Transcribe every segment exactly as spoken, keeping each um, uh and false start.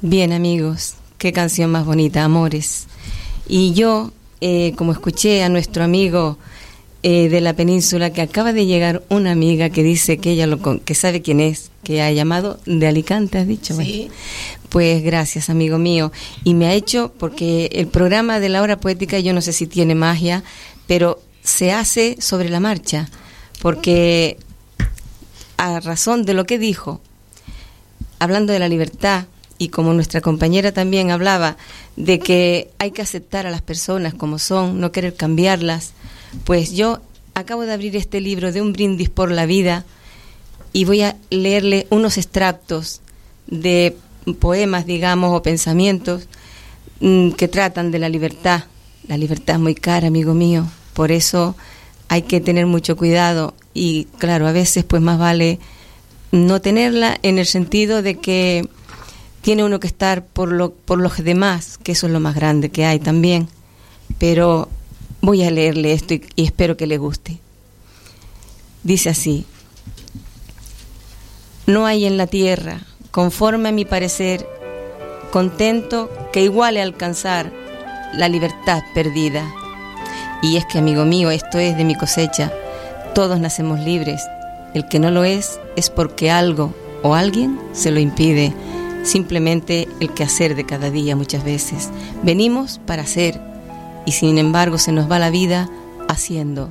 Bien, amigos, qué canción más bonita, Amores. Y yo, eh, como escuché a nuestro amigo eh, de la península, que acaba de llegar una amiga que dice que ella lo con, que sabe quién es, que ha llamado de Alicante, has dicho. Sí. Bueno, pues gracias, amigo mío. Y me ha hecho, porque el programa de la hora poética, yo no sé si tiene magia, pero se hace sobre la marcha, porque a razón de lo que dijo, hablando de la libertad, y como nuestra compañera también hablaba de que hay que aceptar a las personas como son, no querer cambiarlas, pues yo acabo de abrir este libro de Un brindis por la vida y voy a leerle unos extractos de poemas, digamos, o pensamientos mmm, que tratan de la libertad. La libertad es muy cara, amigo mío, por eso hay que tener mucho cuidado y claro, a veces pues más vale no tenerla, en el sentido de que tiene uno que estar por lo por los demás, que eso es lo más grande que hay también. Pero voy a leerle esto y, y espero que le guste. Dice así: no hay en la tierra, conforme a mi parecer, contento que iguale a alcanzar la libertad perdida. Y es que, amigo mío, esto es de mi cosecha. Todos nacemos libres. El que no lo es, es porque algo o alguien se lo impide. Simplemente el quehacer de cada día muchas veces. Venimos para hacer y sin embargo se nos va la vida haciendo.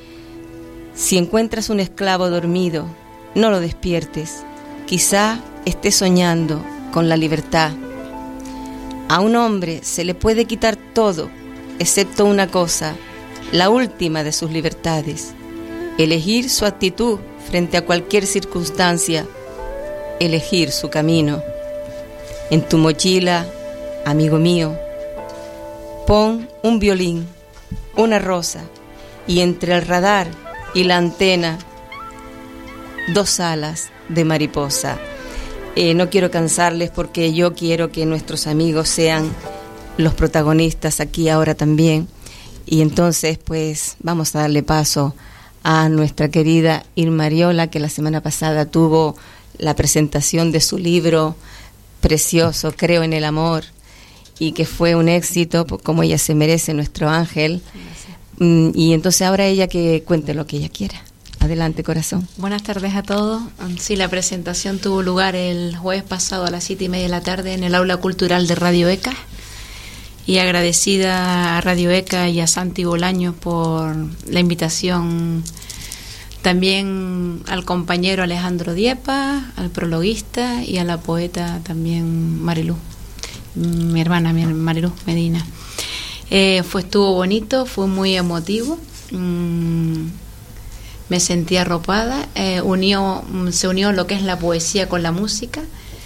Si encuentras un esclavo dormido, no lo despiertes. Quizá esté soñando con la libertad. A un hombre se le puede quitar todo, excepto una cosa, la última de sus libertades: elegir su actitud frente a cualquier circunstancia, elegir su camino. En tu mochila, amigo mío, pon un violín, una rosa, y entre el radar y la antena, dos alas de mariposa. Eh, no quiero cansarles porque yo quiero que nuestros amigos sean los protagonistas aquí ahora también. Y entonces, pues, vamos a darle paso a nuestra querida Irma Ariola, que la semana pasada tuvo la presentación de su libro precioso, Creo en el amor, y que fue un éxito, como ella se merece, nuestro ángel. Sí. Y entonces ahora ella que cuente lo que ella quiera. Adelante, corazón. Buenas tardes a todos. Sí, la presentación tuvo lugar el jueves pasado a las siete y media de la tarde en el Aula Cultural de Radio ECA. Y agradecida a Radio ECA y a Santi Bolaño por la invitación. También al compañero Alejandro Diepa, al prologuista y a la poeta también Marilú, mi hermana Marilú Medina. Eh, fue estuvo bonito, fue muy emotivo. Mm, me sentí arropada. Eh, unió, se unió lo que es la poesía con la música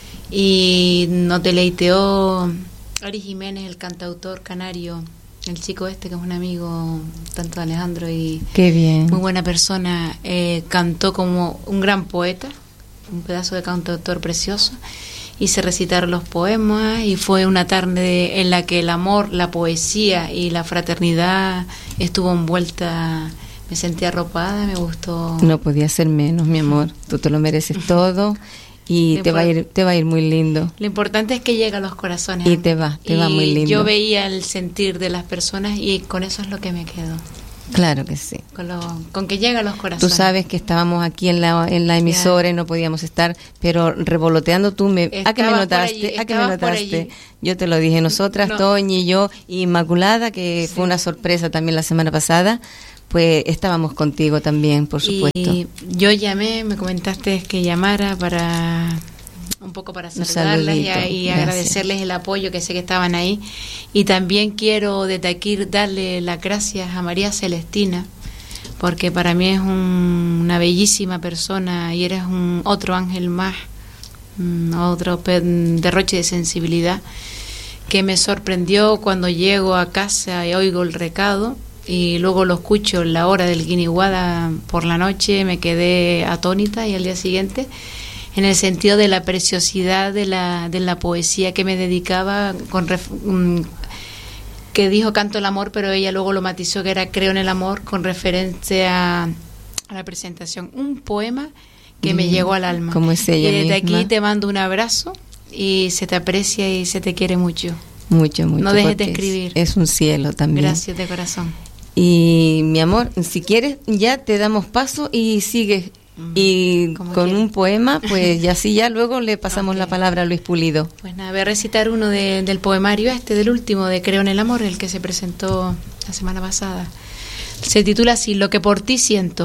y nos deleiteó Ari Jiménez, el cantautor canario. El chico este, que es un amigo tanto de Alejandro y qué bien, muy buena persona, eh, cantó como un gran poeta, un pedazo de cantautor precioso, y se recitaron los poemas y fue una tarde en la que el amor, la poesía y la fraternidad estuvo envuelta. Me sentí arropada, me gustó. No podía ser menos, mi amor, tú te lo mereces todo. Y te va a ir te va a ir muy lindo. Lo importante es que llega a los corazones. Y te va, te va muy lindo. Yo veía el sentir de las personas y con eso es lo que me quedo. Claro que sí. Con, lo, con que llega a los corazones. Tú sabes que estábamos aquí en la en la emisora y no podíamos estar, pero revoloteando tú me Estaba a que me notaste, allí, a que me notaste. Yo te lo dije, nosotras, no. Toñi y yo y Inmaculada, que sí. Fue una sorpresa también la semana pasada. Pues estábamos contigo también, por supuesto. Y yo llamé, me comentaste que llamara para un poco para saludarlas y, a, y agradecerles el apoyo, que sé que estaban ahí. Y también quiero desde aquí darle las gracias a María Celestina, porque para mí es un, una bellísima persona y eres un otro ángel más, otro derroche de sensibilidad, que me sorprendió cuando llego a casa y oigo el recado. Y luego lo escucho en la hora del Guiniguada por la noche, me quedé atónita, y al día siguiente, en el sentido de la preciosidad de la de la poesía que me dedicaba, con ref, um, que dijo Canto el amor, pero ella luego lo matizó que era Creo en el amor, con referencia a, a la presentación. Un poema que mm, me llegó al alma. Como es ella y desde misma. Aquí te mando un abrazo y se te aprecia y se te quiere mucho. Mucho, mucho. No dejes de escribir. Es, es un cielo también. Gracias de corazón. Y mi amor, si quieres ya te damos paso y sigues. Y con quiere. Un poema, pues y así ya luego le pasamos okay. la palabra a Luis Pulido. Pues nada, voy a recitar uno de, del poemario este, del último, de Creo en el Amor, el que se presentó la semana pasada. Se titula así: Lo que por ti siento.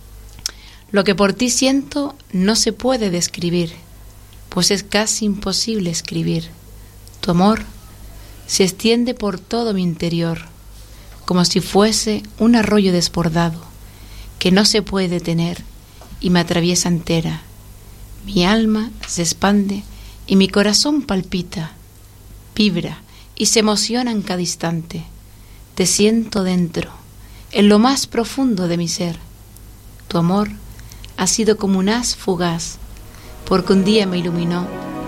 Lo que por ti siento no se puede describir, pues es casi imposible escribir. Tu amor se extiende por todo mi interior, como si fuese un arroyo desbordado, que no se puede detener y me atraviesa entera. Mi alma se expande y mi corazón palpita, vibra y se emociona en cada instante. Te siento dentro, en lo más profundo de mi ser. Tu amor ha sido como un haz fugaz, porque un día me iluminó,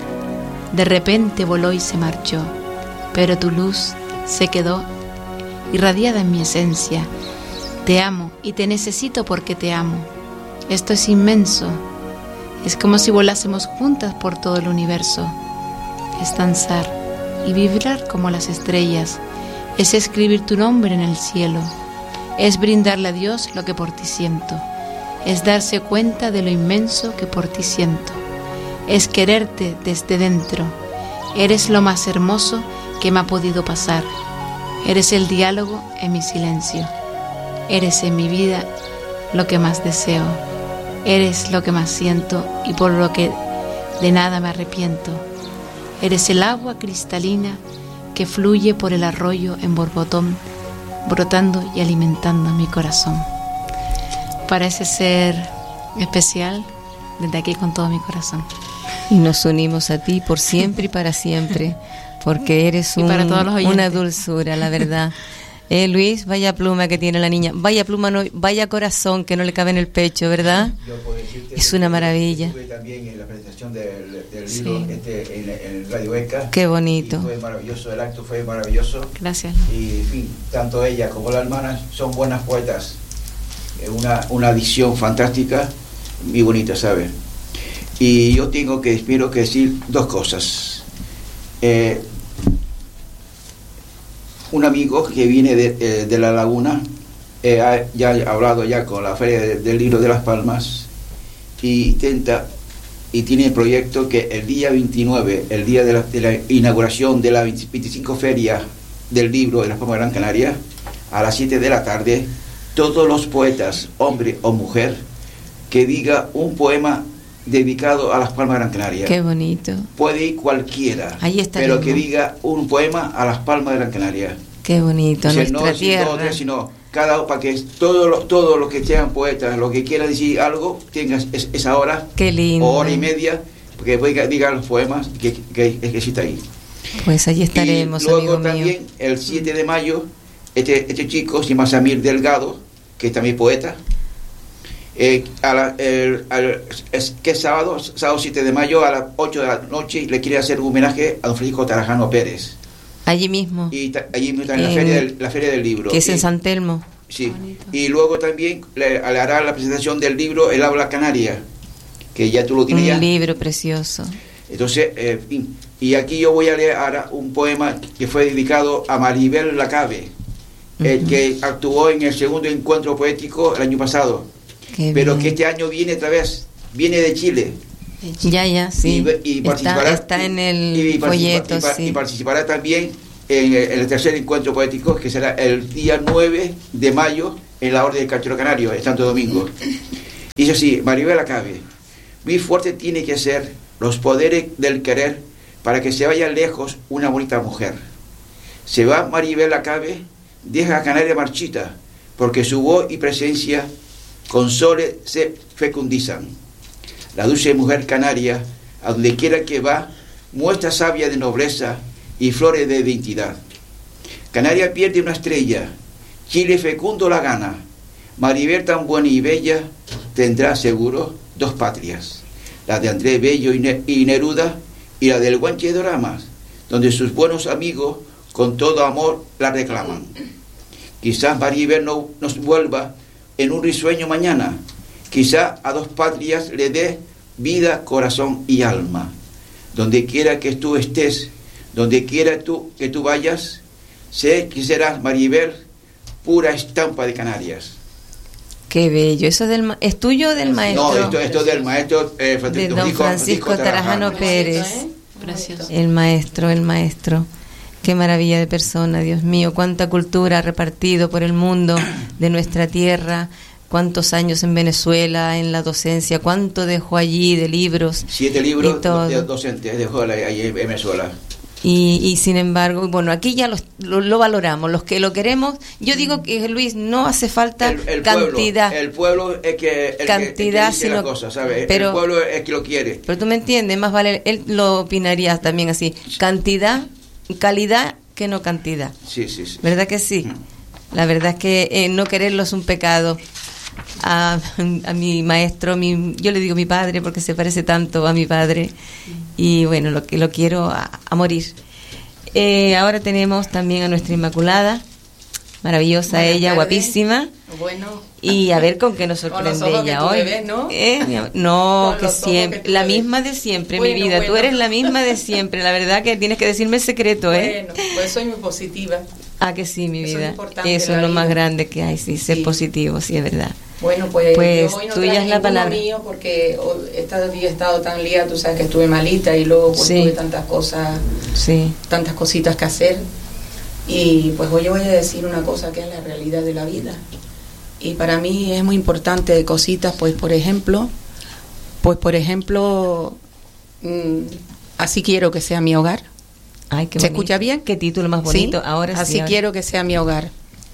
de repente voló y se marchó, pero tu luz se quedó irradiada en mi esencia. Te amo y te necesito porque te amo. Esto es inmenso, es como si volásemos juntas por todo el universo. Es danzar y vibrar como las estrellas, es escribir tu nombre en el cielo, es brindarle a Dios lo que por ti siento, es darse cuenta de lo inmenso que por ti siento, es quererte desde dentro. Eres lo más hermoso que me ha podido pasar, eres el diálogo en mi silencio, eres en mi vida lo que más deseo. Eres lo que más siento y por lo que de nada me arrepiento. Eres el agua cristalina que fluye por el arroyo en borbotón, brotando y alimentando mi corazón. Parece ser especial desde aquí con todo mi corazón. Y nos unimos a ti por siempre y para siempre, porque eres un, una dulzura, la verdad. Eh, Luis, vaya pluma que tiene la niña, vaya pluma, no, vaya corazón que no le cabe en el pecho, ¿verdad? Es una maravilla. Estuve también en la presentación del, del libro sí. este, en, en Radio ECA. Qué bonito. Fue maravilloso, el acto fue maravilloso. Gracias. Y en fin, tanto ella como la hermana son buenas poetas. Una, una adición fantástica, muy bonita, ¿sabes? Y yo tengo que, espero que decir dos cosas. Eh, Un amigo que viene de, eh, de La Laguna, eh, ha, ya ha hablado ya con la Feria de, del Libro de Las Palmas y intenta y tiene el proyecto que el día veintinueve, el día de la, de la inauguración de la veinticinco Feria del Libro de Las Palmas de Gran Canaria, a las siete de la tarde, todos los poetas, hombre o mujer, que diga un poema dedicado a Las Palmas de Gran Canaria. Qué bonito. Puede ir cualquiera, ahí está, pero que diga un poema a Las Palmas de Gran Canaria. Qué bonito, o sea, nuestra no tierra. Dos, tres, sino cada para que todos los todo lo que sean poetas, los que quieran decir algo, tengan es, esa hora. Qué lindo. O hora y media, porque pueden digan los poemas que, que, que exista ahí. Pues allí estaremos, y luego amigo también, mío. el siete de mayo, este, este chico se llama Samir Delgado, que es también poeta. Eh, a la, el, al, es que es sábado, sábado siete de mayo a las ocho de la noche le quiere hacer un homenaje a don Francisco Tarajano Pérez. Allí mismo. Y ta, allí mismo en la, feria del, la feria del libro. Que es y, en San Telmo. Sí. Bonito. Y luego también le, le hará la presentación del libro El Habla Canaria, que ya tú lo tienes un ya. Un libro precioso. Entonces, eh, y aquí yo voy a leer ahora un poema que fue dedicado a Maribel Lacabe, uh-huh. el que actuó en el segundo encuentro poético el año pasado. Qué pero bien. Que este año viene otra vez, viene de Chile. Ya, ya, sí. Y, y participará, está, está en el y, y folleto, y, sí. Y participará también en el, en el tercer encuentro poético, que será el día nueve de mayo en la Orden del Canchero Canario, en Santo Domingo. Dice así, Maribel Lacabe: muy fuerte tiene que ser los poderes del querer para que se vaya lejos una bonita mujer. Se va Maribel Lacabe, deja a Canaria marchita, porque su voz y presencia con soles se fecundizan. La dulce mujer canaria, a donde quiera que va, muestra savia de nobleza y flores de identidad. Canaria pierde una estrella, Chile fecundo la gana. Maribel tan buena y bella tendrá seguro dos patrias, la de Andrés Bello y, ne- y Neruda, y la del Guanche Doramas, donde sus buenos amigos con todo amor la reclaman. Quizás Maribel no nos vuelva en un risueño mañana, quizá a dos patrias le dé vida, corazón y alma. donde quiera que tú estés, donde quiera tú, que tú vayas, sé que serás, Maribel, pura estampa de Canarias. Qué bello. ¿Eso es, del, es tuyo o del maestro? No, esto, esto es del maestro eh, de don Francisco, Francisco Tarajano, Tarajano Pérez. Gracias. El maestro, el maestro. Qué maravilla de persona, Dios mío. Cuánta cultura ha repartido por el mundo de nuestra tierra. Cuántos años en Venezuela, en la docencia. Cuánto dejó allí de libros. Siete libros de docentes dejó allí en Venezuela. Y, y sin embargo, bueno, aquí ya los, lo, lo valoramos, los que lo queremos. Yo digo que, Luis, no hace falta el, el cantidad. Pueblo, el pueblo es que, el cantidad, que, el que dice sino, la cosa, ¿sabes? Pero, el pueblo es que lo quiere. Pero tú me entiendes, más vale, él lo opinaría también así, cantidad, calidad que no cantidad. Sí, sí, sí. ¿Verdad que sí? La verdad es que eh, no quererlo es un pecado. A, a mi maestro, mi, yo le digo mi padre porque se parece tanto a mi padre y bueno, lo que lo quiero a, a morir. Eh, ahora tenemos también a nuestra Inmaculada, maravillosa. Buenas ella, tardes. Guapísima. Bueno. Y a ver con qué nos sorprende ella hoy. Ves, ¿no? Eh, no, que siempre, que la misma de siempre, bueno, mi vida. Bueno. Tú eres la misma de siempre. La verdad que tienes que decirme el secreto, ¿eh? Bueno, pues soy muy positiva. Ah, que sí, mi Eso vida. Es Eso es lo vida. Más grande que hay, sí, ser sí. positivo, sí, es verdad. Bueno, pues, pues yo hoy no tuya es la palabra. Mío porque esta día he estado tan liada, tú sabes que estuve malita y luego pues, sí. tuve tantas cosas, sí. tantas cositas que hacer. Y pues hoy voy a decir una cosa que es la realidad de la vida. Y para mí es muy importante cositas, pues por ejemplo, pues por ejemplo, mmm, así quiero que sea mi hogar. Ay, qué ¿Se bonito. escucha bien? Qué título más bonito. ¿Sí? Ahora así sí. Así quiero que sea mi hogar.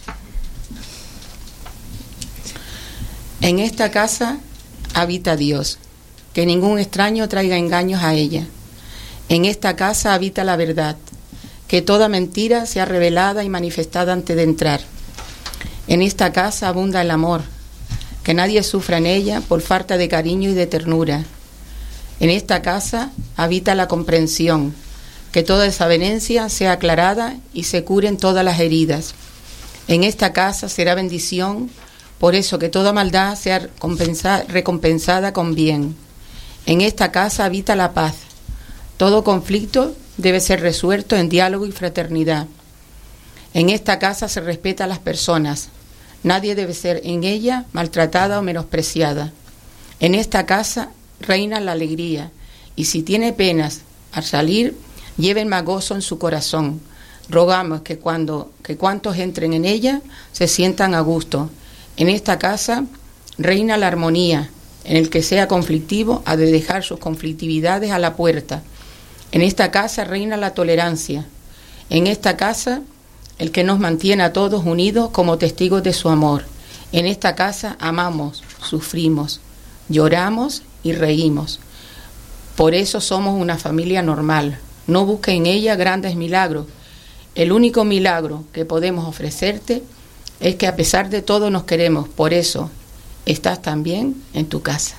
En esta casa habita Dios, que ningún extraño traiga engaños a ella. En esta casa habita la verdad, que toda mentira sea revelada y manifestada antes de entrar. En esta casa abunda el amor, que nadie sufra en ella por falta de cariño y de ternura. En esta casa habita la comprensión, que toda desavenencia sea aclarada y se curen todas las heridas. En esta casa será bendición, por eso que toda maldad sea recompensada con bien. En esta casa habita la paz. Todo conflicto debe ser resuelto en diálogo y fraternidad. En esta casa se respeta a las personas. Nadie debe ser en ella maltratada o menospreciada. En esta casa reina la alegría, y si tiene penas al salir, lleven más gozo en su corazón. Rogamos que cuando que cuantos entren en ella se sientan a gusto. En esta casa reina la armonía. En el que sea conflictivo ha de dejar sus conflictividades a la puerta. En esta casa reina la tolerancia. En esta casa el que nos mantiene a todos unidos como testigos de su amor. En esta casa amamos, sufrimos, lloramos y reímos. Por eso somos una familia normal. No busques en ella grandes milagros. El único milagro que podemos ofrecerte es que a pesar de todo nos queremos. Por eso estás también en tu casa.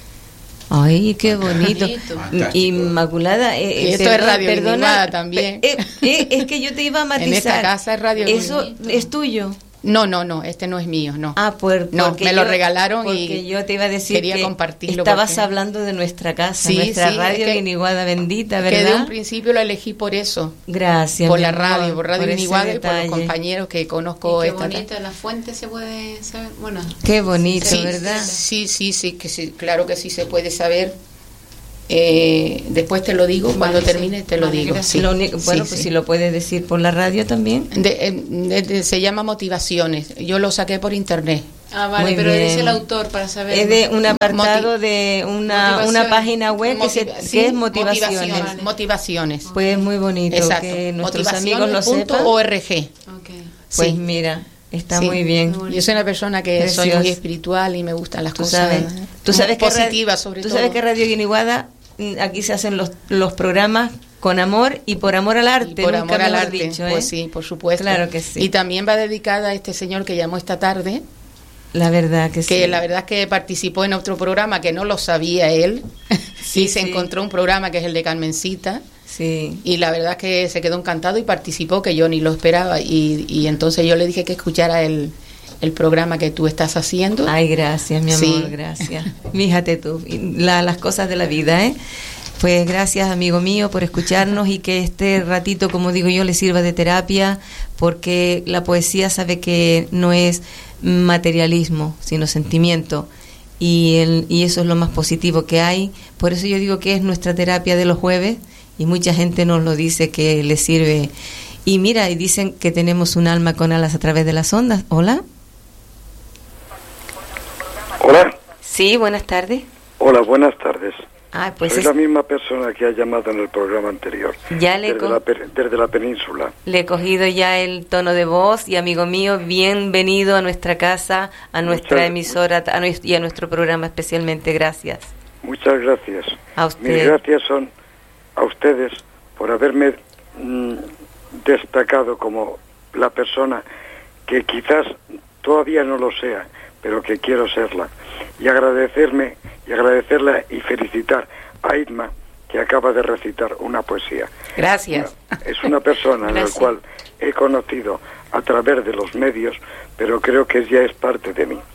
Ay, qué bonito. Inmaculada. Eh, esto perdón, es radio perdona, también. Eh, eh, es que yo te iba a matizar. En esta casa es radio. Eso es tuyo. No, no, no, este no es mío, no. Ah, pues no, me yo, lo regalaron porque y yo te iba a decir quería que compartirlo. Estabas porque... hablando de nuestra casa, sí, nuestra sí, radio es que, Guiniguada bendita, ¿verdad? Que de un principio lo elegí por eso. Gracias. Por la radio, por Radio Guiniguada y por los detalle. compañeros que conozco. Y qué esta bonito, la fuente se puede saber, bueno. Qué bonito, sí, ¿verdad? Sí, sí, sí, que sí, claro que sí se puede saber. Eh, después te lo digo, vale, cuando termine te lo vale, digo. Sí. Lo único, bueno, sí, pues sí. si lo puedes decir por la radio también. De, de, de, se llama Motivaciones. Yo lo saqué por internet. Ah, vale, Muy pero bien. es el autor para saber. Es de un apartado Motiv de una, una página web que, se, sí, que es Motivaciones. Motivaciones. Vale. Motivaciones. Pues muy bonito. Exacto. Que nuestros amigos lo sepan. .org. Okay. Pues sí. mira, está sí. muy bien. Yo soy una persona que Precioso. soy muy espiritual y me gustan las tú cosas sabes, tú sabes positivas, que sobre tú todo. Tú sabes que Radio Guiniguada, aquí se hacen los, los programas con amor y por amor al arte. Y por nunca amor al mejor arte, dicho, ¿eh? pues sí, por supuesto. Claro que sí. Y también va dedicada a este señor que llamó esta tarde. La verdad que, que sí. la verdad es que participó en otro programa que no lo sabía él. Sí, y se sí. encontró un programa que es el de Carmencita. Sí. Y la verdad es que se quedó encantado y participó, que yo ni lo esperaba. Y, y entonces yo le dije que escuchara el, el programa que tú estás haciendo. Ay, gracias, mi amor, sí. gracias. Fíjate tú, la, las cosas de la vida, ¿eh? Pues gracias, amigo mío, por escucharnos y que este ratito, como digo yo, le sirva de terapia, porque la poesía sabe que no es materialismo, sino sentimiento, y, el, y eso es lo más positivo que hay. Por eso yo digo que es nuestra terapia de los jueves, y mucha gente nos lo dice que le sirve. Y mira, y dicen que tenemos un alma con alas a través de las ondas. ¿Hola? Hola. Sí, buenas tardes. Hola, buenas tardes. Ah, pues Soy es... la misma persona que ha llamado en el programa anterior. Ya le desde, co... la, desde la península. Le he cogido ya el tono de voz y, amigo mío, bienvenido a nuestra casa, a nuestra Muchas... emisora a nu- y a nuestro programa especialmente. Gracias. Muchas gracias. A usted. Mis gracias son a ustedes por haberme mmm, destacado como la persona que quizás todavía no lo sea, pero que quiero serla. Y agradecerme y agradecerla y felicitar a Irma, que acaba de recitar una poesía. Gracias. Es una persona en la cual he conocido a través de los medios, pero creo que ya es parte de mí.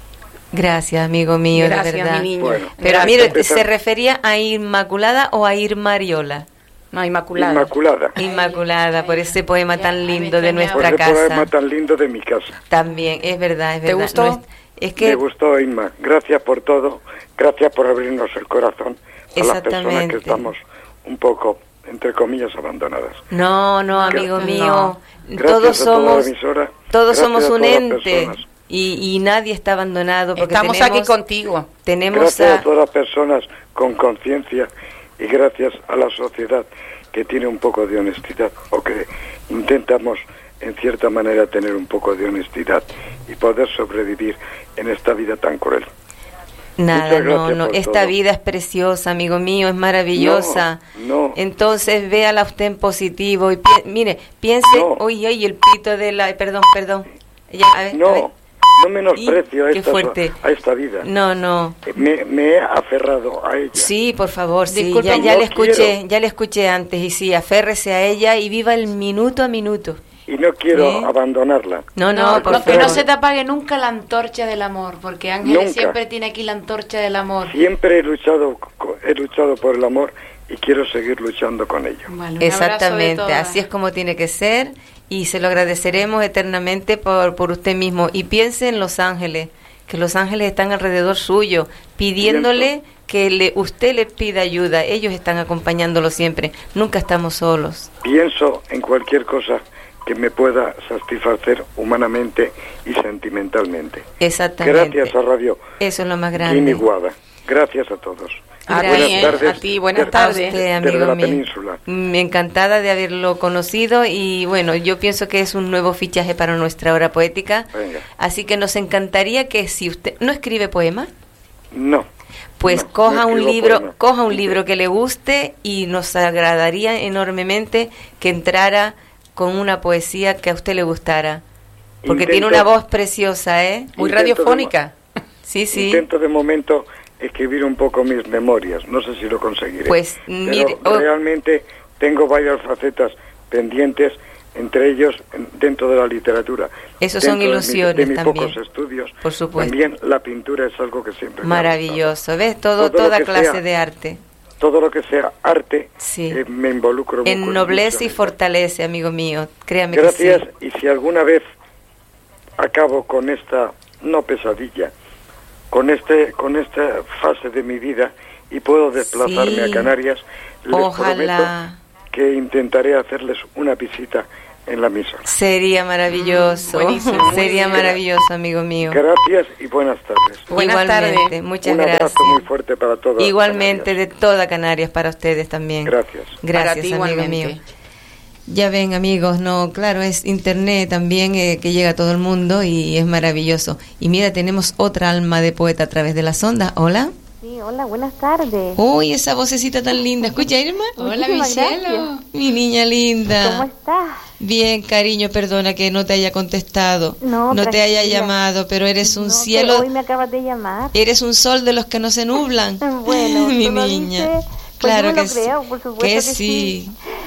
Gracias, amigo mío, Gracias, de verdad. mi niño. Bueno, pero mire, ¿se refería a Inmaculada o a Irmariola? No, Inmaculada. Inmaculada. Inmaculada, por ese poema tan lindo de nuestra por ese casa. poema tan lindo de mi casa. También, es verdad, es verdad. ¿Te gustó? No es, es que... Me gustó, Inma. Gracias por todo. Gracias por abrirnos el corazón a las personas que estamos un poco, entre comillas, abandonadas. No, no, amigo Gracias. mío. No. Todos somos, emisora. todos Gracias somos un ente. Personas. Y, y nadie está abandonado. Porque Estamos tenemos, aquí contigo. Tenemos gracias a... a todas las personas con conciencia y gracias a la sociedad que tiene un poco de honestidad o que intentamos en cierta manera tener un poco de honestidad y poder sobrevivir en esta vida tan cruel. Nada, no, no, esta todo. vida es preciosa, amigo mío, es maravillosa. No, no. Entonces, véala usted en positivo y pi mire, piense, no. uy, uy, el pito de la, perdón, perdón. Ya, a ver, no, a ver. no menosprecio a esta, a esta vida. No, no. Me, me he aferrado a ella. Sí, por favor, sí, Disculpa, ya, ya no le escuché, quiero. ya le escuché antes y sí, aférrese a ella y viva el minuto a minuto. Y no quiero ¿Eh? abandonarla. No, no, No, por no, que favor. no se te apague nunca la antorcha del amor, porque Ángeles Nunca. siempre tiene aquí la antorcha del amor. Siempre he luchado, he luchado por el amor y quiero seguir luchando con ello. Vale, un Exactamente, abrazo de así es como tiene que ser y se lo agradeceremos eternamente por, por usted mismo. Y piense en los ángeles, que los ángeles están alrededor suyo, pidiéndole Pienso. que le, usted le pida ayuda. Ellos están acompañándolo siempre, nunca estamos solos. Pienso en cualquier cosa que me pueda satisfacer humanamente y sentimentalmente. Exactamente. Gracias a Radio Eso es lo más grande. Iniguada. Gracias a todos. A Gracias. ti, ¿eh? A ti, buenas desde, tardes. A usted, desde amigo la mío. península. Mm, encantada de haberlo conocido y bueno, yo pienso que es un nuevo fichaje para nuestra hora poética. Venga. Así que nos encantaría que si usted no escribe poemas, No. pues no, coja no un escribo libro, poemas. coja un libro que le guste y nos agradaría enormemente que entrara con una poesía que a usted le gustara, porque Intento- tiene una voz preciosa, ¿eh? Muy Intento radiofónica. Sí, sí. Intento de momento escribir un poco mis memorias. No sé si lo conseguiré. Pues, Pero mire, oh. realmente tengo varias facetas pendientes, entre ellos en- dentro de la literatura. Esos son Dentro de mi- ilusiones de mis también. pocos estudios. Por supuesto. También la pintura es algo que siempre me ha Maravilloso, ¿ves? Todo, Todo lo toda que clase sea- de arte. gustado. Todo lo que sea arte, Sí. eh, me involucro mucho. Ennoblece y mucho. fortalece, amigo mío. Créame Gracias, que sí. y si alguna vez acabo con esta, no pesadilla, con este con esta fase de mi vida y puedo desplazarme Sí. a Canarias, les Ojalá. prometo que intentaré hacerles una visita en la emisora. Sería maravilloso. Mm, buenísimo. Sería maravilloso, amigo mío. Gracias y buenas tardes. Buenas Igualmente, tardes. muchas Un abrazo gracias. muy fuerte para todos. Igualmente de toda Canarias para ustedes también. Gracias. Gracias, Para ti amigo igualmente. mío. Ya ven, amigos, no, claro, es internet también eh, que llega a todo el mundo y es maravilloso. Y mira, tenemos otra alma de poeta a través de las ondas. Hola. Sí, hola, buenas tardes. Uy, esa vocecita tan linda. ¿Escucha, Irma? Hola, Muchísimas Michelle. gracias. Mi niña linda. ¿Cómo estás? Bien, cariño, perdona que no te haya contestado, No, te haya tranquila. llamado, pero eres un No, cielo, pero hoy me acabas de llamar. eres un sol de los que no se nublan. Bueno, mi tú lo niña. dices, pues Claro yo me que lo creo, sí. por supuesto que que sí.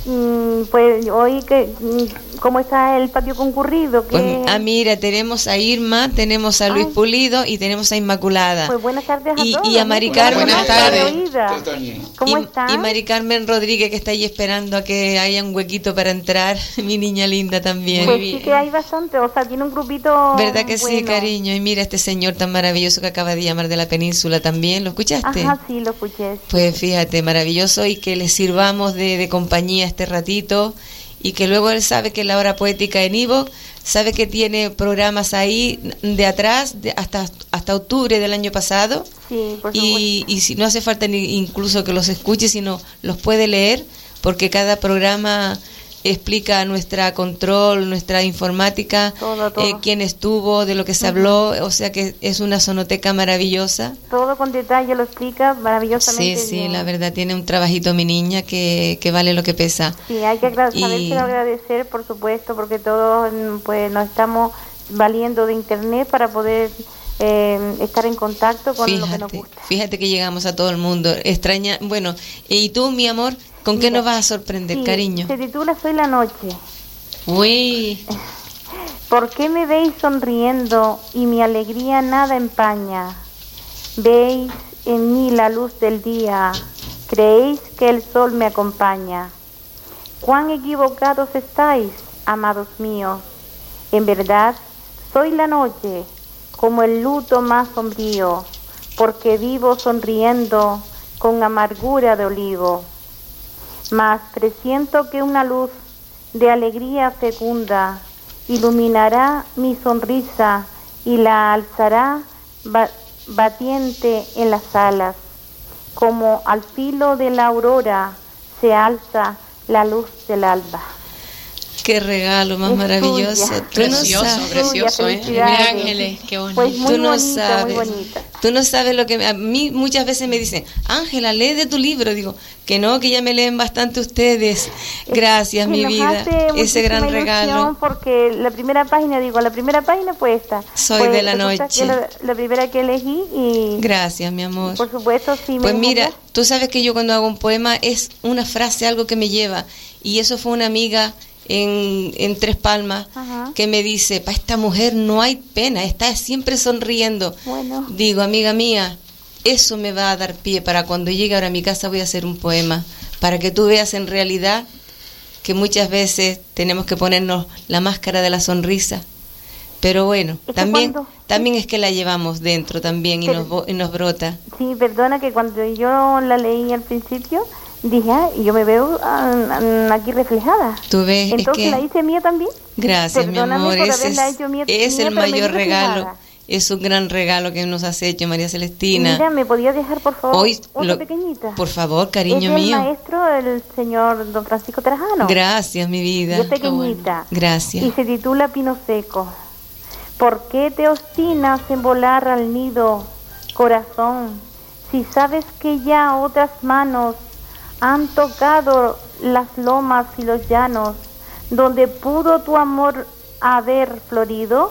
Mm, pues hoy, que ¿cómo está el patio concurrido? Pues, ah, mira, tenemos a Irma, tenemos a Luis Ay. Pulido y tenemos a Inmaculada. Pues buenas tardes a y, todos. Y a Mari Carmen. Buenas tardes. ¿Cómo y, están? Y Mari Carmen Rodríguez, que está ahí esperando a que haya un huequito para entrar. Mi niña linda también. Pues sí que hay bastante, o sea, tiene un grupito. ¿Verdad que bueno. sí, cariño? Y mira este señor tan maravilloso que acaba de llamar de la península también. ¿Lo escuchaste? Ajá, sí, lo escuché. Sí. Pues fíjate, maravilloso, y que le sirvamos de, de compañía este ratito. Y que luego él sabe que la hora poética en Ivo, sabe que tiene programas ahí de atrás de hasta hasta octubre del año pasado. Sí, por y, y si no hace falta ni incluso que los escuche, sino los puede leer, porque cada programa explica nuestra control, nuestra informática, todo, todo. Eh, quién estuvo, de lo que se uh-huh. habló, o sea que es una sonoteca maravillosa. Todo con detalle lo explica maravillosamente. Sí, sí, bien. la verdad tiene un trabajito mi niña que, que vale lo que pesa. Sí, hay que agra- y... saberse agradecer, por supuesto, porque todos pues nos estamos valiendo de internet para poder eh, estar en contacto con fíjate, lo que nos gusta. Fíjate que llegamos a todo el mundo. Extraña, bueno, y tú, mi amor, ¿con Mira, qué nos vas a sorprender, sí, cariño? Se titula Soy la noche. Uy. ¿Por qué me veis sonriendo y mi alegría nada empaña? Veis en mí la luz del día, creéis que el sol me acompaña. Cuán equivocados estáis, amados míos. En verdad, soy la noche, como el luto más sombrío, porque vivo sonriendo con amargura de olivo. Mas presiento que una luz de alegría fecunda iluminará mi sonrisa y la alzará ba- batiente en las alas, como al filo de la aurora se alza la luz del alba. Qué regalo más es maravilloso. Tuya. Tú Precioso, no sabes. precioso, ¿eh? Mira, Ángeles, qué bonito. Pues muy Tú no bonita, sabes. muy bonita. Tú no sabes lo que me, a mí muchas veces me dicen, Ángela, lee de tu libro. Digo, que no, que ya me leen bastante ustedes. Gracias, que mi nos vida. Hace ese gran regalo. Porque la primera página, digo, la primera página fue esta. Soy pues, de la noche. Que la, la primera que elegí y... Gracias, mi amor. Por supuesto, sí. Pues me mira, encanta. tú sabes que yo cuando hago un poema es una frase, algo que me lleva. Y eso fue una amiga en, en Tres Palmas, Ajá. que me dice, para esta mujer no hay pena, está siempre sonriendo. Bueno. Digo, amiga mía, eso me va a dar pie para cuando llegue ahora a mi casa voy a hacer un poema, para que tú veas en realidad que muchas veces tenemos que ponernos la máscara de la sonrisa. Pero bueno, también cuando... también es que la llevamos dentro también y, Pero... nos, y nos brota. Sí, perdona que cuando yo la leí al principio, dije, ah, yo me veo uh, aquí reflejada. ¿Tú ves? Entonces es que... la hice mía también. Gracias, Perdóname mi amor. por Ese haberla es, hecho mía, es mía, el pero me mayor vi regalo. reflejada. Es un gran regalo que nos has hecho, María Celestina. Mira, ¿me podía dejar, por favor, Hoy, otra lo, pequeñita? Por favor, cariño es mío. Es el maestro, el señor don Francisco Trajano. Gracias, mi vida. Y es pequeñita. Gracias. Y se titula Pino Seco. ¿Por qué te obstinas en volar al nido, corazón, si sabes que ya otras manos han tocado las lomas y los llanos, donde pudo tu amor haber florido?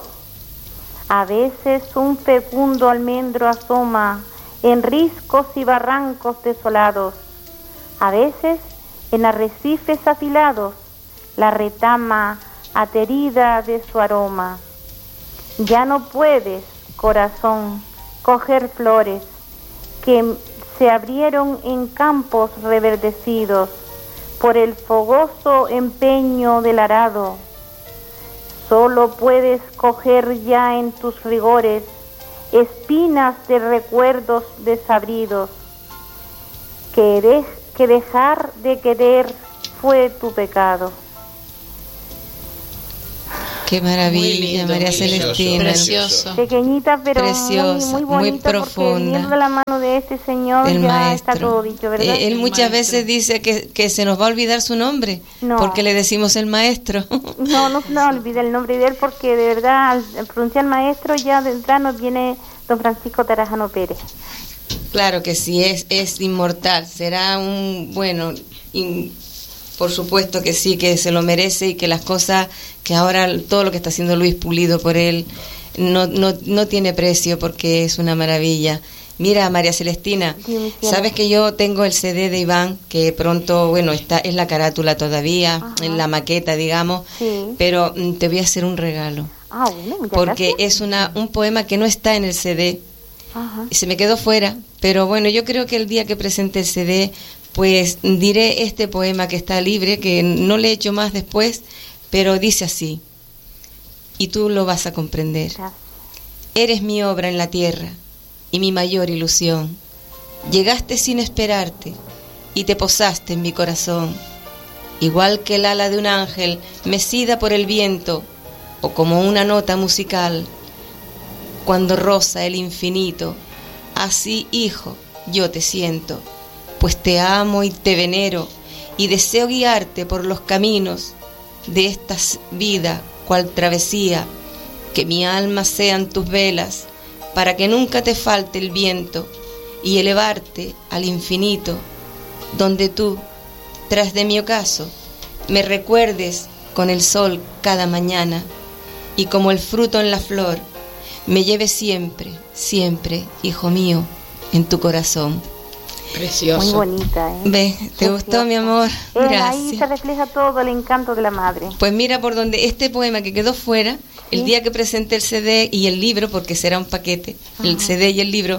A veces un fecundo almendro asoma en riscos y barrancos desolados. A veces en arrecifes afilados la retama aterida de su aroma. Ya no puedes, corazón, coger flores que se abrieron en campos reverdecidos por el fogoso empeño del arado. Solo puedes coger ya en tus rigores espinas de recuerdos desabridos, que, de, que dejar de querer fue tu pecado. Qué maravilla, lindo, María Celestina. Precioso. Pequeñita, pero preciosa, muy, muy bonita, muy profunda. Porque viniendo de la mano de este señor el ya maestro. Está todo dicho, ¿verdad? Eh, él el muchas maestro. veces dice que, que se nos va a olvidar su nombre, no. porque le decimos el maestro. No, no, no olvide el nombre de él, porque de verdad, al pronunciar maestro, ya de entrada nos viene don Francisco Trajano Pérez. Claro que sí, es, es inmortal, será un, bueno... In, por supuesto que sí, que se lo merece y que las cosas, que ahora todo lo que está haciendo Luis Pulido por él no, no, no tiene precio porque es una maravilla. Mira, María Celestina, sabes que yo tengo el C D de Iván, que pronto, bueno, está es la carátula todavía, ajá, en la maqueta, digamos, sí, pero mm, te voy a hacer un regalo. Ah, bueno, muchas porque gracias. Es una un poema que no está en el C D, ajá, y se me quedó fuera, pero bueno, yo creo que el día que presente el C D, pues diré este poema que está libre, que no le he hecho más después, pero dice así, y tú lo vas a comprender. Gracias. Eres mi obra en la tierra y mi mayor ilusión. Llegaste sin esperarte y te posaste en mi corazón, igual que el ala de un ángel mecida por el viento, o como una nota musical cuando roza el infinito. Así, hijo, yo te siento, pues te amo y te venero, y deseo guiarte por los caminos de esta vida, cual travesía, que mi alma sean tus velas, para que nunca te falte el viento, y elevarte al infinito, donde tú, tras de mi ocaso, me recuerdes con el sol cada mañana, y como el fruto en la flor, me lleves siempre, siempre, hijo mío, en tu corazón. Precioso. Muy bonita, ¿eh? ¿Ves? ¿Te Precioso. Gustó, mi amor? Eh, ahí se refleja todo el encanto de la madre. Pues mira por donde este poema que quedó fuera, ¿sí? El día que presente el C D y el libro, porque será un paquete, ajá, el C D y el libro,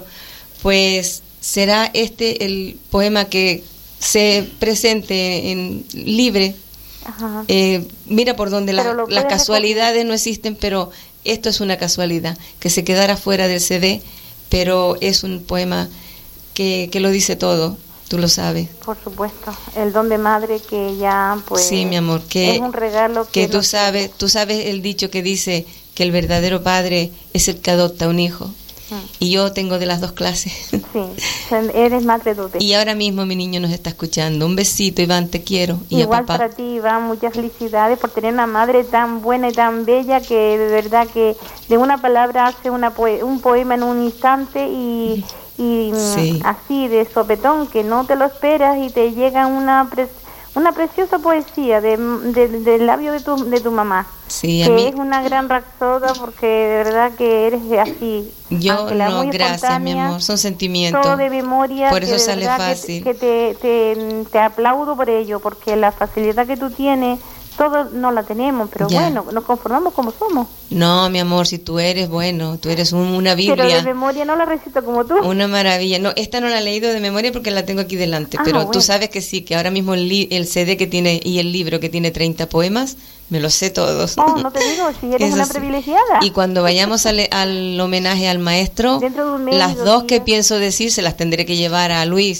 pues será este el poema que se presente en libre. Ajá. Eh, mira por donde la, las casualidades recoger. No existen, pero esto es una casualidad, que se quedara fuera del C D, pero es un poema que, que lo dice todo, tú lo sabes. Por supuesto, el don de madre que ya pues sí, mi amor, que es un regalo que, que tú sabes, tú sabes el dicho que dice que el verdadero padre es el que adopta un hijo. Y yo tengo de las dos clases. Sí, eres madre dote. Y ahora mismo mi niño nos está escuchando. Un besito, Iván, te quiero. Y igual a papá. Para ti, Iván, muchas felicidades por tener una madre tan buena y tan bella que de verdad que de una palabra hace una poe- un poema en un instante y, y sí, así de sopetón, que no te lo esperas y te llega una pre- una preciosa poesía de, de, del labio de tu, de tu mamá. Sí, que a mí es una gran rapsoda porque de verdad que eres así. Yo no, gracias mi amor, son sentimientos. Todo de memoria. Por eso sale fácil. Que, que te, te, te aplaudo por ello, porque la facilidad que tú tienes, todos no la tenemos, pero ya, bueno, nos conformamos como somos. No, mi amor, si tú eres bueno, tú eres un, una Biblia. Pero de memoria no la recito como tú. Una maravilla. No, esta no la he leído de memoria porque la tengo aquí delante, ah, pero bueno, tú sabes que sí, que ahora mismo el, li- el C D que tiene y el libro que tiene treinta poemas, me los sé todos. Oh, no te digo, si eres una privilegiada. Y cuando vayamos al, al homenaje al maestro, mes, las dos, dos que pienso decir se las tendré que llevar a Luis,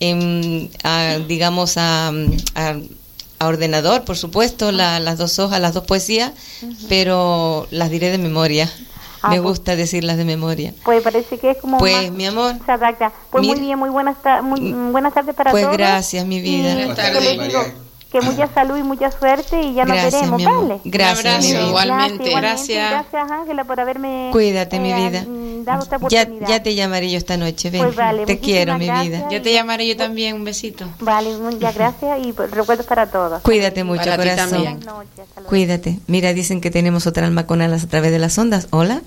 en, a, digamos, a... a a ordenador, por supuesto, la, las dos hojas, las dos poesías, uh-huh, pero las diré de memoria. Ah, me gusta pues, decirlas de memoria. Pues parece que es como pues más, mi amor, se adapta. Pues mira, muy bien, muy buenas, ta- muy, buenas tardes para pues todos. Pues gracias, mi vida. Buenas tardes, María. Que mucha salud y mucha suerte y ya gracias, nos veremos, ¿vale? Gracias, un abrazo, mi vida. igualmente. Gracias. Gracias, Ángela, por haberme Cuídate, eh, mi vida. dado esta oportunidad. Ya, ya te llamaré yo esta noche, ven. Pues vale, te quiero, mi vida. Ya te llamaré yo también, un besito. Vale, muchas gracias y recuerdos para todos. Cuídate mucho, para corazón. Buenas noches, cuídate. Mira, dicen que tenemos otra alma con alas a través de las ondas. Hola.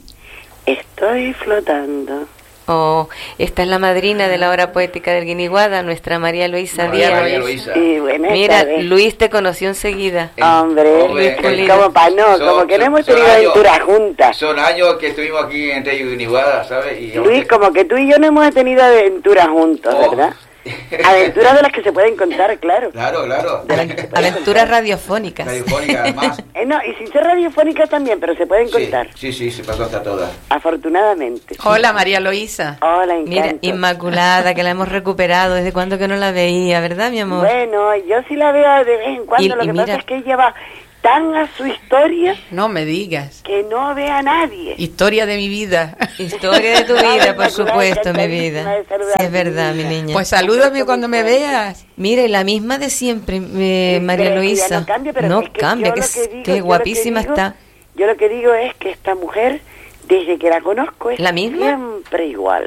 Estoy flotando. Oh, esta es la madrina de la hora poética del Guiniguada, nuestra María Luisa María, Díaz. María Luisa. Sí, buenas Mira, tardes. Luis te conoció enseguida. Eh, Hombre, hombre como para no, son, como que no hemos son tenido años, aventuras juntas. Son años que estuvimos aquí en Radio Guiniguada, ¿sabes? Y Luis, como que tú y yo no hemos tenido aventuras juntos, oh, ¿verdad? Aventuras de las que se pueden contar, claro. Claro, claro. Aventuras radiofónicas. Radiofónicas, además. Eh, no, y sin ser radiofónicas también, pero se pueden sí, contar. Sí, sí, se pueden contar todas. Afortunadamente. Hola, María Luisa. Hola, encanto. Mira, Inmaculada, que la hemos recuperado. ¿Desde cuándo que no la veía, verdad, mi amor? Bueno, yo sí la veo de vez en cuando. Y, lo y que mira, pasa es que ella va tan a su historia. No me digas. Que no ve a nadie. Historia de mi vida. Historia de tu vida, por supuesto, mi vida. Sí, es verdad, mi niña. Pues salúdame cuando me veas. Mire, la misma de siempre, eh, María Luisa. No cambia, pero no es que cambia, que, que, digo, que guapísima que digo, está. Yo lo que digo es que esta mujer, desde que la conozco, es ¿La misma? siempre igual.